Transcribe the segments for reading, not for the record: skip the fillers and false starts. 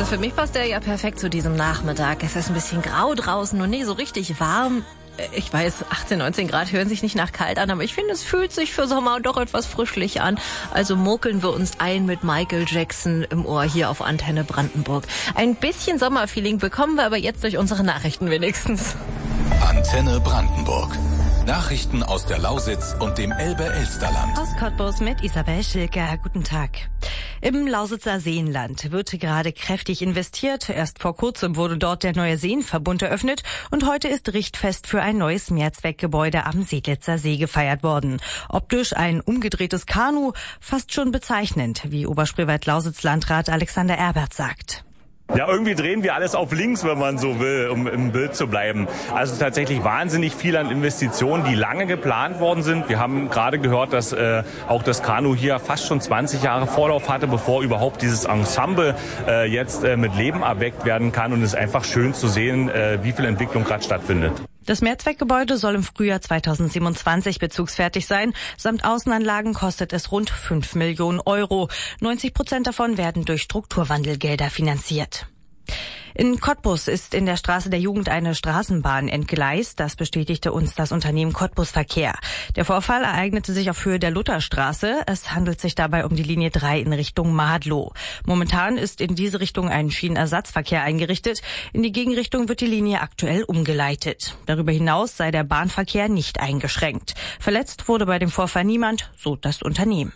Also für mich passt der ja perfekt zu diesem Nachmittag. Es ist ein bisschen grau draußen und nie so richtig warm. Ich weiß, 18, 19 Grad hören sich nicht nach kalt an, aber ich finde, es fühlt sich für Sommer doch etwas frischlich an. Also mokeln wir uns ein mit Michael Jackson im Ohr hier auf Antenne Brandenburg. Ein bisschen Sommerfeeling bekommen wir aber jetzt durch unsere Nachrichten wenigstens. Antenne Brandenburg. Nachrichten aus der Lausitz und dem Elbe-Elsterland. Aus Cottbus mit Isabel Schilker. Guten Tag. Im Lausitzer Seenland wird gerade kräftig investiert. Erst vor kurzem wurde dort der neue Seenverbund eröffnet und heute ist Richtfest für ein neues Mehrzweckgebäude am Seedlitzer See gefeiert worden. Optisch ein umgedrehtes Kanu, fast schon bezeichnend, wie Oberspreewald-Lausitz-Landrat Alexander Erbert sagt. Ja, irgendwie drehen wir alles auf links, wenn man so will, um im Bild zu bleiben. Also tatsächlich wahnsinnig viel an Investitionen, die lange geplant worden sind. Wir haben gerade gehört, dass auch das Kanu hier fast schon 20 Jahre Vorlauf hatte, bevor überhaupt dieses Ensemble jetzt mit Leben erweckt werden kann. Und es ist einfach schön zu sehen, wie viel Entwicklung gerade stattfindet. Das Mehrzweckgebäude soll im Frühjahr 2027 bezugsfertig sein. Samt Außenanlagen kostet es rund 5 Millionen Euro. 90% davon werden durch Strukturwandelgelder finanziert. In Cottbus ist in der Straße der Jugend eine Straßenbahn entgleist. Das bestätigte uns das Unternehmen Cottbus Verkehr. Der Vorfall ereignete sich auf Höhe der Lutherstraße. Es handelt sich dabei um die Linie 3 in Richtung Madlow. Momentan ist in diese Richtung ein Schienenersatzverkehr eingerichtet. In die Gegenrichtung wird die Linie aktuell umgeleitet. Darüber hinaus sei der Bahnverkehr nicht eingeschränkt. Verletzt wurde bei dem Vorfall niemand, so das Unternehmen.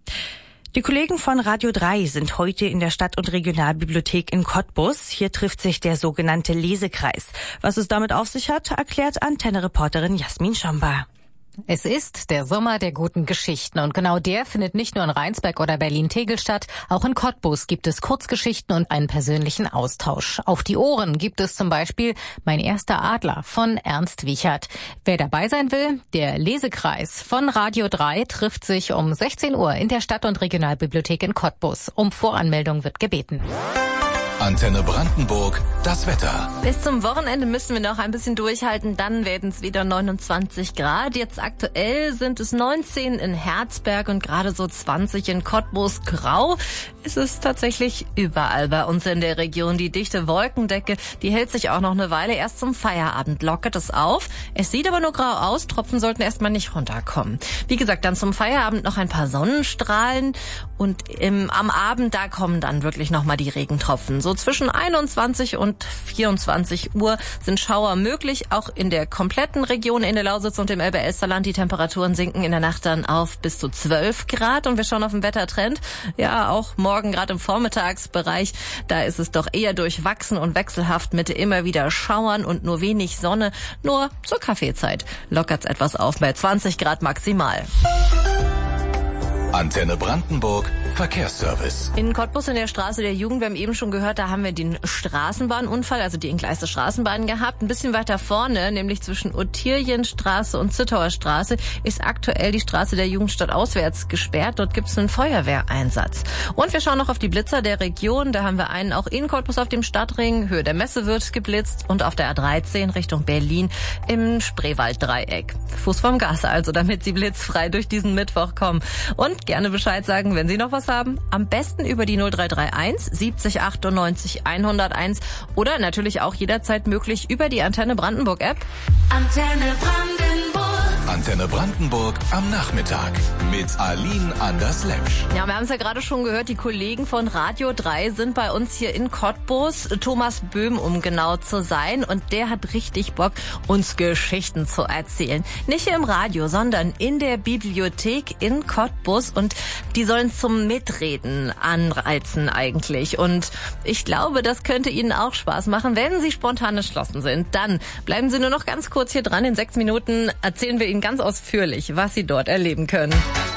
Die Kollegen von Radio 3 sind heute in der Stadt- und Regionalbibliothek in Cottbus. Hier trifft sich der sogenannte Lesekreis. Was es damit auf sich hat, erklärt Antenne-Reporterin Jasmin Schomba. Es ist der Sommer der guten Geschichten und genau der findet nicht nur in Rheinsberg oder Berlin-Tegel statt. Auch in Cottbus gibt es Kurzgeschichten und einen persönlichen Austausch. Auf die Ohren gibt es zum Beispiel Mein erster Adler von Ernst Wiechert. Wer dabei sein will, der Lesekreis von Radio 3 trifft sich um 16 Uhr in der Stadt- und Regionalbibliothek in Cottbus. Um Voranmeldung wird gebeten. Antenne Brandenburg, das Wetter. Bis zum Wochenende müssen wir noch ein bisschen durchhalten, dann werden es wieder 29 Grad. Jetzt aktuell sind es 19 in Herzberg und gerade so 20 in Cottbus. Grau ist es tatsächlich überall bei uns in der Region. Die dichte Wolkendecke, die hält sich auch noch eine Weile. Erst zum Feierabend lockert es auf. Es sieht aber nur grau aus, Tropfen sollten erstmal nicht runterkommen. Wie gesagt, dann zum Feierabend noch ein paar Sonnenstrahlen und am Abend, da kommen dann wirklich nochmal die Regentropfen. So zwischen 21 und 24 Uhr sind Schauer möglich, auch in der kompletten Region in der Lausitz und im Elbe-Elsterland. Die Temperaturen sinken in der Nacht dann auf bis zu 12 Grad und wir schauen auf den Wettertrend. Ja, auch morgen gerade im Vormittagsbereich, da ist es doch eher durchwachsen und wechselhaft mit immer wieder Schauern und nur wenig Sonne. Nur zur Kaffeezeit lockert's etwas auf bei 20 Grad maximal. Antenne Brandenburg, Verkehrsservice. In Cottbus in der Straße der Jugend, wir haben eben schon gehört, da haben wir den Straßenbahnunfall, also die entgleiste Straßenbahn gehabt. Ein bisschen weiter vorne, nämlich zwischen Ottilienstraße und Zittauer Straße, ist aktuell die Straße der Jugend stadtauswärts gesperrt. Dort gibt es einen Feuerwehreinsatz. Und wir schauen noch auf die Blitzer der Region. Da haben wir einen auch in Cottbus auf dem Stadtring. Höhe der Messe wird geblitzt und auf der A13 Richtung Berlin im Spreewalddreieck. Fuß vom Gas also, damit Sie blitzfrei durch diesen Mittwoch kommen. Und gerne Bescheid sagen, wenn Sie noch was haben. Am besten über die 0331 70 98 101 oder natürlich auch jederzeit möglich über die Antenne Brandenburg App. Antenne Brandenburg. Antenne Brandenburg am Nachmittag mit Aline Anders-Lepsch. Ja, wir haben es ja gerade schon gehört, die Kollegen von Radio 3 sind bei uns hier in Cottbus. Thomas Böhm, um genau zu sein. Und der hat richtig Bock, uns Geschichten zu erzählen. Nicht hier im Radio, sondern in der Bibliothek in Cottbus. Und die sollen zum Mitreden anreizen eigentlich. Und ich glaube, das könnte Ihnen auch Spaß machen, wenn Sie spontan entschlossen sind. Dann bleiben Sie nur noch ganz kurz hier dran. In 6 Minuten erzählen wir Ihnen ganz ausführlich, was Sie dort erleben können.